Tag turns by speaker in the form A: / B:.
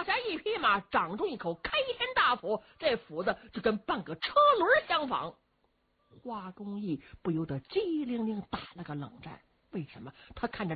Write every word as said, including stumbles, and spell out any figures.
A: 下一匹马，掌中一口开天大斧，这斧子就跟半个车轮相仿。华公义不由得机灵灵打了个冷战。为什么？他看着